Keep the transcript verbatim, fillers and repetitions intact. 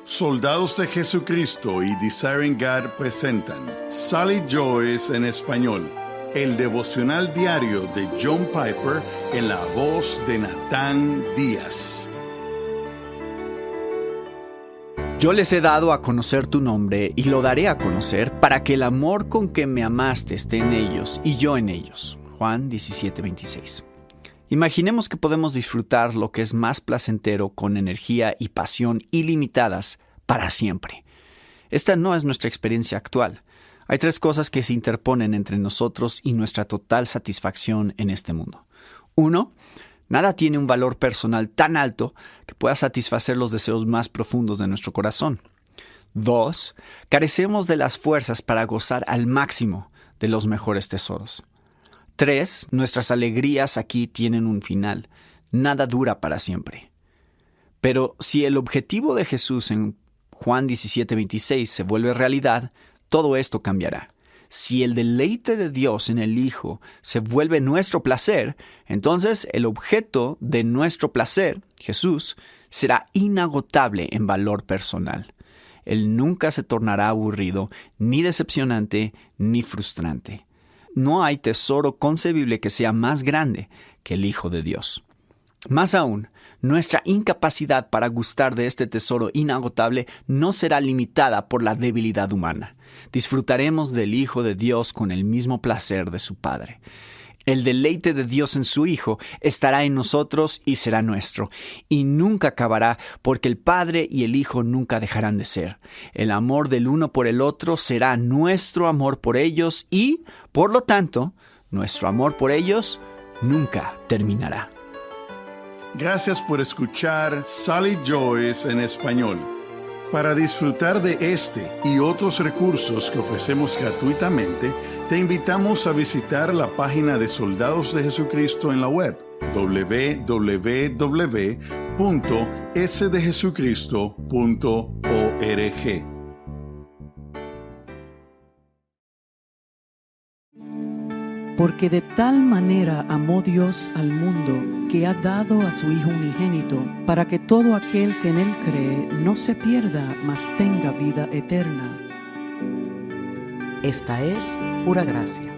Soldados de Jesucristo y Desiring God presentan Sally Joyce en español, el devocional diario de John Piper en la voz de Natán Díaz. Yo les he dado a conocer tu nombre y lo daré a conocer para que el amor con que me amaste esté en ellos y yo en ellos. Juan diecisiete veintiséis. Imaginemos que podemos disfrutar lo que es más placentero con energía y pasión ilimitadas para siempre. Esta no es nuestra experiencia actual. Hay tres cosas que se interponen entre nosotros y nuestra total satisfacción en este mundo. Uno, nada tiene un valor personal tan alto que pueda satisfacer los deseos más profundos de nuestro corazón. Dos, carecemos de las fuerzas para gozar al máximo de los mejores tesoros. Tres, nuestras alegrías aquí tienen un final. Nada dura para siempre. Pero si el objetivo de Jesús en Juan diecisiete veintiséis se vuelve realidad, todo esto cambiará. Si el deleite de Dios en el Hijo se vuelve nuestro placer, entonces el objeto de nuestro placer, Jesús, será inagotable en valor personal. Él nunca se tornará aburrido, ni decepcionante, ni frustrante. No hay tesoro concebible que sea más grande que el Hijo de Dios. Más aún, nuestra incapacidad para gustar de este tesoro inagotable no será limitada por la debilidad humana. Disfrutaremos del Hijo de Dios con el mismo placer de su Padre. El deleite de Dios en su Hijo estará en nosotros y será nuestro, y nunca acabará porque el Padre y el Hijo nunca dejarán de ser. El amor del uno por el otro será nuestro amor por ellos y, por lo tanto, nuestro amor por ellos nunca terminará. Gracias por escuchar Sally Joyce en español. Para disfrutar de este y otros recursos que ofrecemos gratuitamente, te invitamos a visitar la página de Soldados de Jesucristo en la web doble u doble u doble u punto s de jesucristo punto org. Porque de tal manera amó Dios al mundo, que ha dado a su Hijo unigénito, para que todo aquel que en Él cree no se pierda, mas tenga vida eterna. Esta es Pura Gracia.